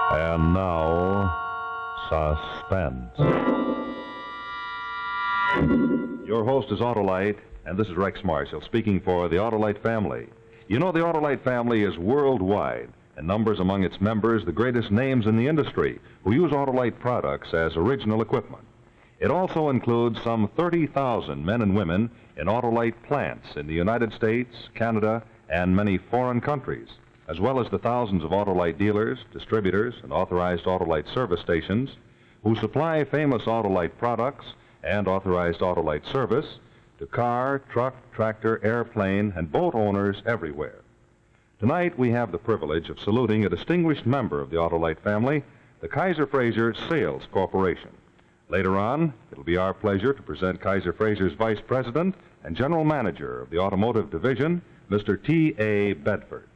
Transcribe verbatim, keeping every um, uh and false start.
And now, suspense. Your host is Autolite, and this is Rex Marshall speaking for the Autolite family. You know, the Autolite family is worldwide and numbers among its members the greatest names in the industry who use Autolite products as original equipment. It also includes some thirty thousand men and women in Autolite plants in the United States, Canada, and many foreign countries, as well as the thousands of Autolite dealers, distributors, and authorized Autolite service stations who supply famous Autolite products and authorized Autolite service to car, truck, tractor, airplane, and boat owners everywhere. Tonight, we have the privilege of saluting a distinguished member of the Autolite family, the Kaiser Frazer Sales Corporation. Later on, it'll be our pleasure to present Kaiser Frazer's Vice President and General Manager of the Automotive Division, Mister T A. Bedford.